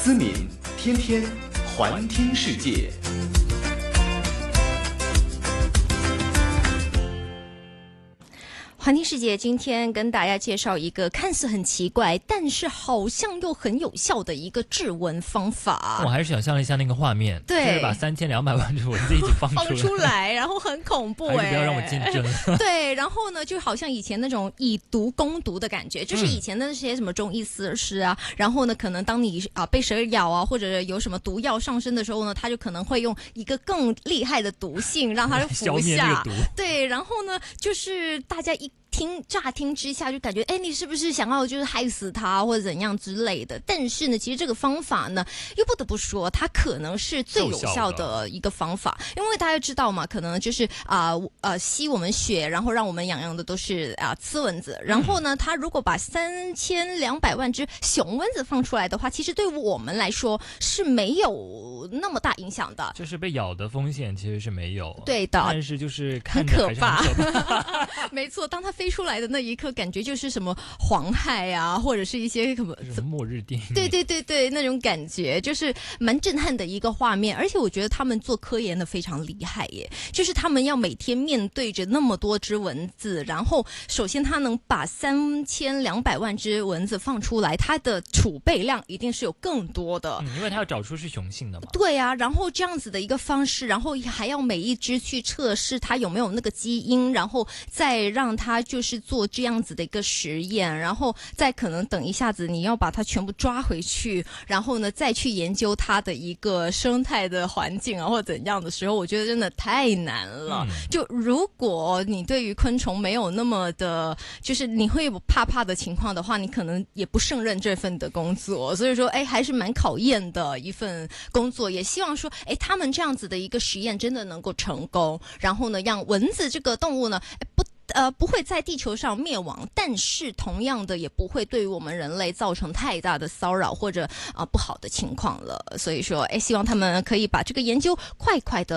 思敏天天环听世界。 环听世界今天跟大家介绍一个看似很奇怪，但是好像又很有效的一个治蚊方法。 我还是想象了一下那个画面， 对， 就是把3200万只蚊子一起放出来，然后很恐怖还是不要让我竞争。 对，然后呢，就好像以前那种以毒攻毒的感觉，就是以前的那些什么中医师啊，然后呢，可能当你被蛇咬啊，或者有什么毒药上身的时候呢，他就可能会用一个更厉害的毒性让它服下， 消灭那个毒。 对，然后呢，就是大家乍听之下就感觉，你是不是想要就是害死他或者怎样之类的？但是呢，其实这个方法呢，又不得不说，它可能是最有效的一个方法，因为大家知道嘛，可能就是吸我们血，然后让我们痒痒的都是雌蚊子。然后呢，它如果把3200万只雄蚊子放出来的话，其实对我们来说是没有那么大影响的， 就是被咬的风险其实是没有。 对的， 但是就是看着还是很可怕。 没错，当它飞出来的那一刻，感觉就是什么黄害啊，或者是一些什么末日电影。 对，那种感觉就是蛮震撼的一个画面。而且我觉得他们做科研的非常厉害耶，就是他们要每天面对着那么多只蚊子，然后首先他能把3200万只蚊子放出来，它的储备量一定是有更多的， 因为它要找出是雄性的嘛。 对啊，然后这样子的一个方式，然后还要每一只去测试它有没有那个基因，然后再让它就是做这样子的一个实验，然后再可能等一下子你要把它全部抓回去，然后呢再去研究它的一个生态的环境啊或怎样的时候，我觉得真的太难了。就如果你对于昆虫没有那么的，就是你会有怕的情况的话，你可能也不胜任这份的工作。所以说，还是蛮考验的一份工作。也希望说，他们这样子的一个实验真的能够成功，然后呢，让蚊子这个动物呢，不会在地球上灭亡，但是同样的也不会对于我们人类造成太大的骚扰或者不好的情况了。所以说，希望他们可以把这个研究快的